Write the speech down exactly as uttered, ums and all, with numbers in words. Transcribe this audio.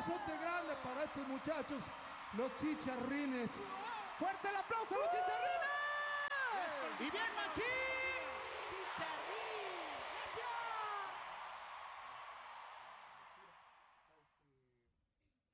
abrazote grande para estos muchachos, los chicharrines. ¡Fuerte el aplauso a los chicharrines! Y bien